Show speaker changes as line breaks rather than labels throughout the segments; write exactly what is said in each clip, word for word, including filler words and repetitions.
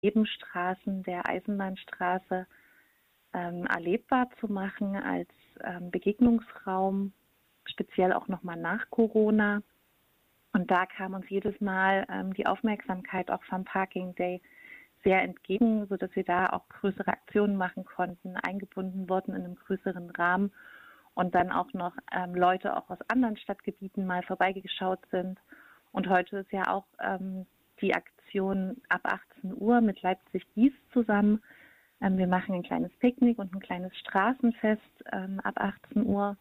Nebenstraßen der Eisenbahnstraße ähm, erlebbar zu machen als ähm, Begegnungsraum, speziell auch nochmal nach Corona. Und da kam uns jedes Mal ähm, die Aufmerksamkeit auch vom Parking Day sehr entgegen, sodass wir da auch größere Aktionen machen konnten, eingebunden wurden in einem größeren Rahmen und dann auch noch ähm, Leute auch aus anderen Stadtgebieten mal vorbeigeschaut sind. Und heute ist ja auch ähm, die Aktion ab achtzehn Uhr mit Leipzig-Gieß zusammen. Ähm, wir machen ein kleines Picknick und ein kleines Straßenfest ähm, ab achtzehn Uhr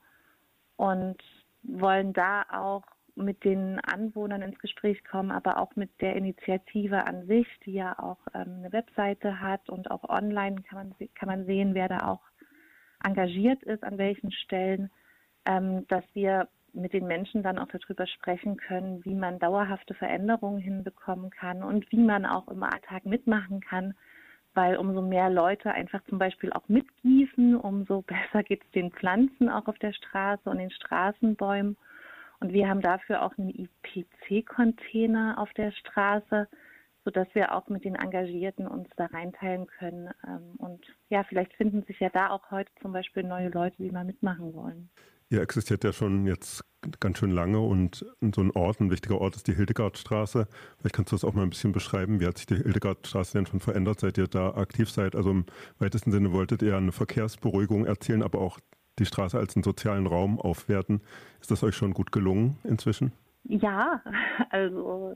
und wollen da auch mit den Anwohnern ins Gespräch kommen, aber auch mit der Initiative an sich, die ja auch ähm, eine Webseite hat und auch online kann man, kann man sehen, wer da auch engagiert ist, an welchen Stellen, ähm, dass wir mit den Menschen dann auch darüber sprechen können, wie man dauerhafte Veränderungen hinbekommen kann und wie man auch im Alltag mitmachen kann, weil umso mehr Leute einfach zum Beispiel auch mitgießen, umso besser geht es den Pflanzen auch auf der Straße und den Straßenbäumen. Und wir haben dafür auch einen I P C-Container auf der Straße, sodass wir auch mit den Engagierten uns da reinteilen können. Und ja, vielleicht finden sich ja da auch heute zum Beispiel neue Leute, die mal mitmachen wollen.
Ihr existiert ja schon jetzt ganz schön lange und so ein Ort, ein wichtiger Ort ist die Hildegardstraße. Vielleicht kannst du das auch mal ein bisschen beschreiben. Wie hat sich die Hildegardstraße denn schon verändert, seit ihr da aktiv seid? Also im weitesten Sinne wolltet ihr eine Verkehrsberuhigung erzielen, aber auch die Straße als einen sozialen Raum aufwerten. Ist das euch schon gut gelungen inzwischen?
Ja, also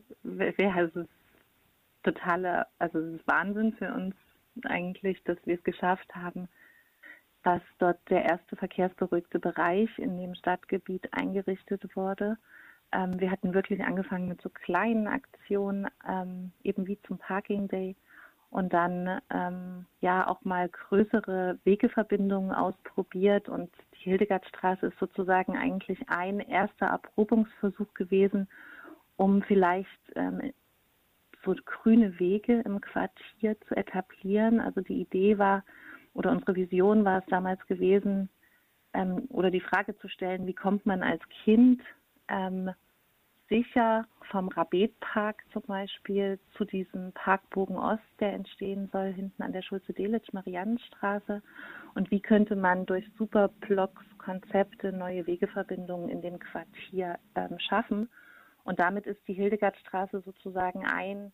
es ist totale, also es ist Wahnsinn für uns eigentlich, dass wir es geschafft haben, dass dort der erste verkehrsberuhigte Bereich in dem Stadtgebiet eingerichtet wurde. Ähm, wir hatten wirklich angefangen mit so kleinen Aktionen, ähm, eben wie zum Parking Day, und dann ähm, ja auch mal größere Wegeverbindungen ausprobiert. Und die Hildegardstraße ist sozusagen eigentlich ein erster Erprobungsversuch gewesen, um vielleicht ähm, so grüne Wege im Quartier zu etablieren. Also die Idee war, oder unsere Vision war es damals gewesen, ähm, oder die Frage zu stellen, wie kommt man als Kind ähm, sicher vom Rabetpark zum Beispiel zu diesem Parkbogen Ost, der entstehen soll, hinten an der Schulze-Delitzsch-Mariannenstraße, und wie könnte man durch Superblocks-Konzepte neue Wegeverbindungen in dem Quartier ähm, schaffen. Und damit ist die Hildegardstraße sozusagen ein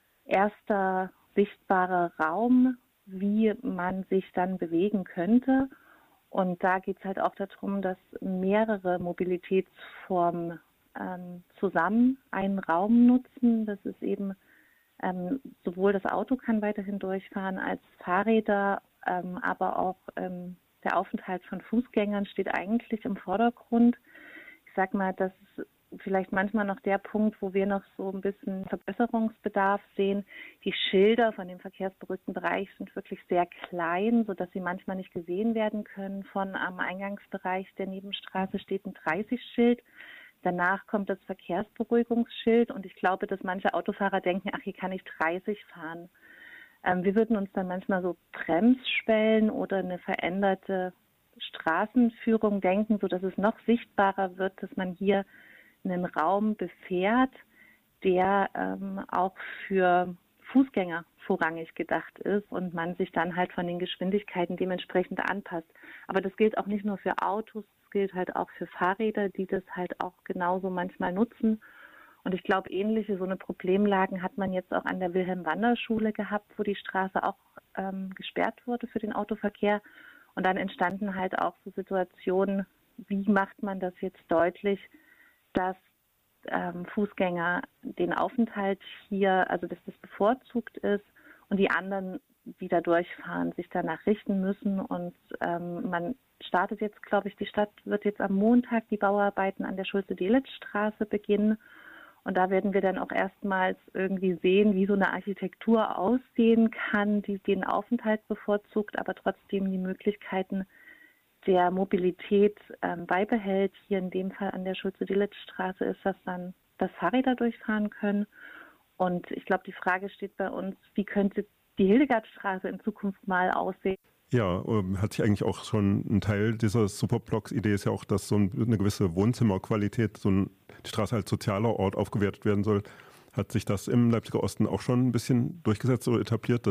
erster sichtbarer Raum, wie man sich dann bewegen könnte. Und da geht es halt auch darum, dass mehrere Mobilitätsformen ähm, zusammen einen Raum nutzen. Das ist eben ähm, sowohl das Auto kann weiterhin durchfahren als Fahrräder, ähm, aber auch ähm, der Aufenthalt von Fußgängern steht eigentlich im Vordergrund. Ich sag mal, das ist vielleicht manchmal noch der Punkt, wo wir noch so ein bisschen Verbesserungsbedarf sehen. Die Schilder von dem verkehrsberuhigten Bereich sind wirklich sehr klein, sodass sie manchmal nicht gesehen werden können. Von am Eingangsbereich der Nebenstraße steht ein dreißig-Schild. Danach kommt das Verkehrsberuhigungsschild, und ich glaube, dass manche Autofahrer denken, ach, hier kann ich dreißig fahren. Ähm, wir würden uns dann manchmal so Bremsschwellen oder eine veränderte Straßenführung denken, sodass es noch sichtbarer wird, dass man hier einen Raum befährt, der ähm, auch für Fußgänger vorrangig gedacht ist und man sich dann halt von den Geschwindigkeiten dementsprechend anpasst. Aber das gilt auch nicht nur für Autos, das gilt halt auch für Fahrräder, die das halt auch genauso manchmal nutzen. Und ich glaube, ähnliche so eine Problemlagen hat man jetzt auch an der Wilhelm-Wander-Schule gehabt, wo die Straße auch ähm, gesperrt wurde für den Autoverkehr. Und dann entstanden halt auch so Situationen, wie macht man das jetzt deutlich, dass ähm, Fußgänger den Aufenthalt hier, also dass das bevorzugt ist und die anderen, die da durchfahren, sich danach richten müssen. Und ähm, man startet jetzt, glaube ich, die Stadt wird jetzt am Montag die Bauarbeiten an der Schulze-Delitzsch-Straße beginnen. Und da werden wir dann auch erstmals irgendwie sehen, wie so eine Architektur aussehen kann, die den Aufenthalt bevorzugt, aber trotzdem die Möglichkeiten der Mobilität ähm, beibehält. Hier in dem Fall an der Schulze-Delitzsch-Straße ist das dann, dass Fahrräder durchfahren können. Und ich glaube, die Frage steht bei uns, wie könnte die Hildegardstraße in Zukunft mal aussehen?
Ja, hat sich eigentlich auch schon ein Teil dieser Superblocks-Idee ist ja auch, dass so eine gewisse Wohnzimmerqualität, so ein, die Straße als sozialer Ort aufgewertet werden soll. Hat sich das im Leipziger Osten auch schon ein bisschen durchgesetzt oder etabliert,